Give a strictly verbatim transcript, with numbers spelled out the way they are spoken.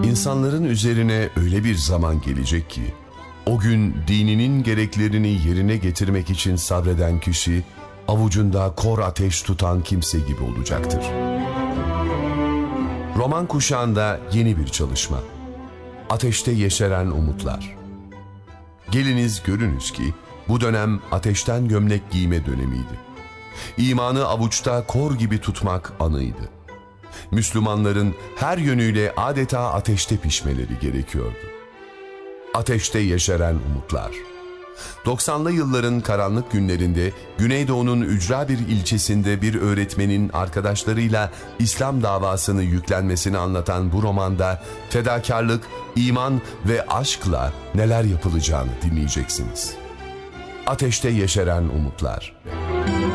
İnsanların üzerine öyle bir zaman gelecek ki, o gün dininin gereklerini yerine getirmek için sabreden kişi, avucunda kor ateş tutan kimse gibi olacaktır. Roman kuşağında yeni bir çalışma. Ateşte yeşeren umutlar. Geliniz görünüz ki, bu dönem ateşten gömlek giyme dönemiydi. İmanı avuçta kor gibi tutmak anıydı. Müslümanların her yönüyle adeta ateşte pişmeleri gerekiyordu. Ateşte yeşeren umutlar. doksanlı yılların karanlık günlerinde Güneydoğu'nun ücra bir ilçesinde bir öğretmenin arkadaşlarıyla İslam davasını yüklenmesini anlatan bu romanda fedakarlık, iman ve aşkla neler yapılacağını dinleyeceksiniz. Ateşte yeşeren umutlar.